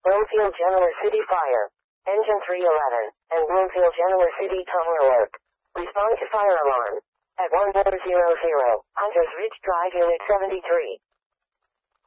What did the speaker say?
Bloomfield Genoa City Fire. Engine 311, and Bloomfield Genoa City Tower Alert. Respond to fire alarm. At 1000, Hunters Ridge Drive Unit 73.